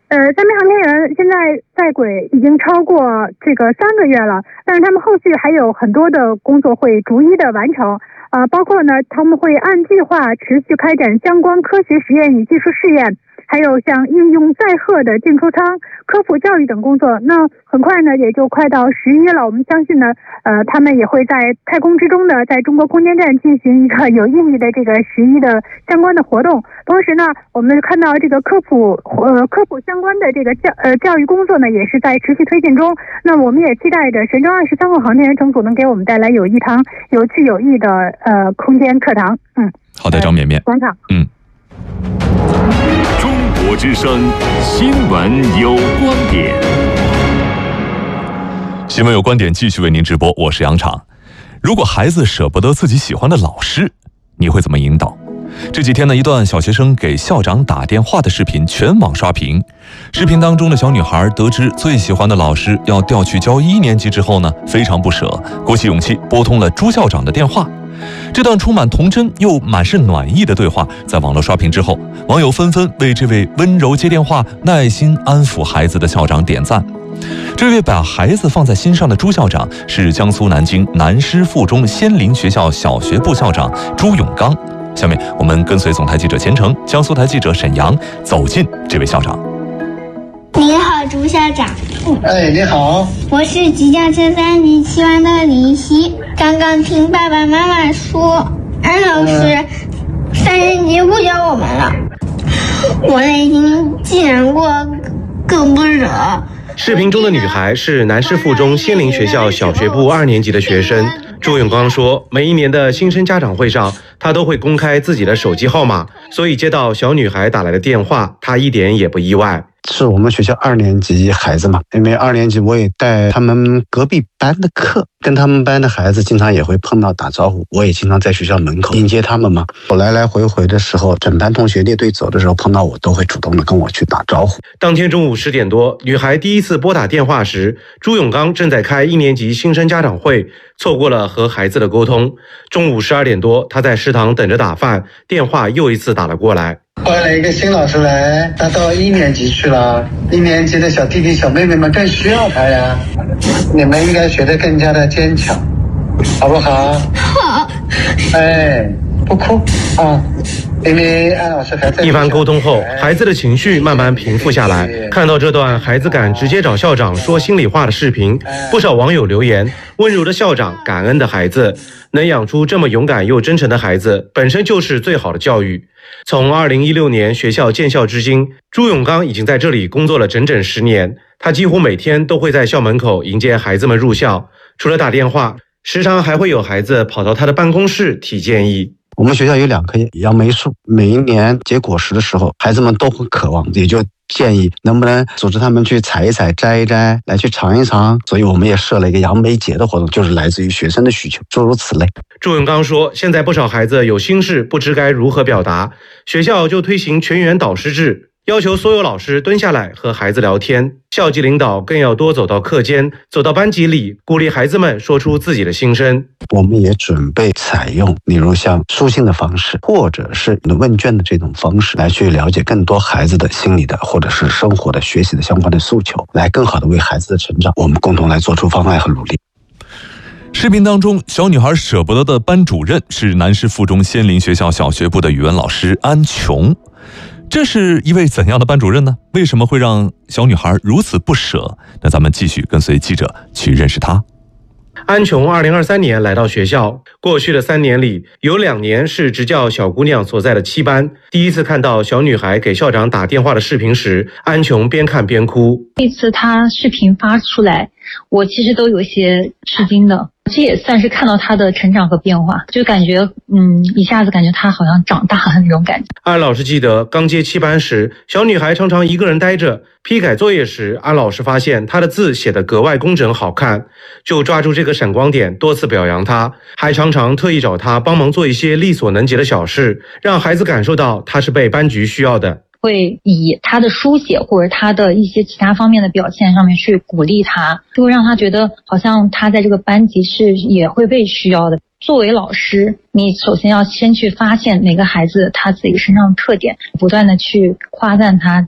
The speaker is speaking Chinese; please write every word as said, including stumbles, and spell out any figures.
呃，三名航天员现在在轨已经超过这个三个月了，但是他们后续还有很多的工作会逐一的完成，呃，包括呢，他们会按计划持续开展相关科学实验与技术试验，还有像应用载荷的进出舱、科普教育等工作。那很快呢，也就快到十一了，我们相信呢，呃，他们也会在太空之中呢，在中国空间站进行一个有意义的这个十一的相关的活动。同时呢，我们看到这个科普呃科普相关的这个教呃教育工作呢，也是在持续推进中。那我们也期待着神舟二十三号航天员乘组能给我们带来有一堂有趣有益的呃空间课堂。嗯， 好的，张绵绵。 广场。 嗯。 中国之声新闻有观点， 新闻有观点继续为您直播，我是杨昶。如果孩子舍不得自己喜欢的老师，你会怎么引导？这几天呢，一段小学生给校长打电话的视频全网刷屏。视频当中的小女孩得知最喜欢的老师要调去教一年级之后呢，非常不舍，鼓起勇气拨通了朱校长的电话。这段充满童真又满是暖意的对话在网络刷屏之后，网友纷纷为这位温柔接电话、耐心安抚孩子的校长点赞。这位把孩子放在心上的朱校长是江苏南京南师附中仙林学校小学部校长朱永刚。下面我们跟随总台记者钱程、江苏台记者沈阳走进这位校长。 你好，朱校长。 哎，你好， 我是即将升三级七班的林夕。刚刚听爸爸妈妈说，安老师三年级不教我们了，我内心既难过更不舍。 视频中的女孩是南师附中仙林学校小学部二年级的学生。朱永刚说，每一年的新生家长会上，他都会公开自己的手机号码，所以接到小女孩打来的电话，他一点也不意外。 是我们学校二年级孩子嘛，因为二年级我也带他们隔壁班的课，跟他们班的孩子经常也会碰到打招呼，我也经常在学校门口迎接他们嘛。我来来回回的时候，整班同学列队走的时候碰到我，都会主动的跟我去打招呼。 当天中午十点多，女孩第一次拨打电话时，朱永刚正在开一年级新生家长会，错过了和孩子的沟通。中午十二点多，他在食堂等着打饭，电话又一次打了过来。 换了一个新老师来，他到一年级去了，一年级的小弟弟小妹妹们更需要他呀，你们应该学得更加的坚强，好不好？ 好。 哎，不哭啊，因为安老师还在。 一番沟通后，孩子的情绪慢慢平复下来。看到这段孩子敢直接找校长说心里话的视频，不少网友留言：温柔的校长，感恩的孩子，能养出这么勇敢又真诚的孩子，本身就是最好的教育。从二零一六年学校建校至今，朱永刚已经在这里工作了整整十年。他几乎每天都会在校门口迎接孩子们入校，除了打电话，时常还会有孩子跑到他的办公室提建议。 我们学校有两棵杨梅树，每一年结果实的时候，孩子们都会渴望，也就建议能不能组织他们去采一采、摘一摘，来去尝一尝。所以我们也设了一个杨梅节的活动，就是来自于学生的需求，诸如此类。 朱永刚说，现在不少孩子有心事，不知该如何表达，学校就推行全员导师制，要求所有老师蹲下来和孩子聊天，校级领导更要多走到课间，走到班级里，鼓励孩子们说出自己的心声。 我们也准备采用例如像书信的方式，或者是问卷的这种方式，来去了解更多孩子的心理的或者是生活的学习的相关的诉求，来更好的为孩子的成长，我们共同来做出方案和努力。 视频当中，小女孩舍不得的班主任是南师附中仙林学校小学部的语文老师安琼。这是一位怎样的班主任呢？为什么会让小女孩如此不舍？那咱们继续跟随记者去认识她。 安琼二零二三年来到学校，过去的三年里，有两年是执教小姑娘所在的七班。第一次看到小女孩给校长打电话的视频时，安琼边看边哭。 这次她视频发出来，我其实都有些吃惊的。这也算是看到她的成长和变化，就感觉嗯，一下子感觉她好像长大了那种感觉。 安老师记得刚接七班时，小女孩常常一个人待着，批改作业时，安老师发现她的字写得格外工整好看，就抓住这个闪光点多次表扬她，还常常特意找她帮忙做一些力所能及的小事，让孩子感受到她是被班级需要的。 会以他的书写或者他的一些其他方面的表现上面去鼓励他，就会让他觉得好像他在这个班级是也会被需要的。作为老师，你首先要先去发现每个孩子他自己身上的特点，不断的去夸赞他，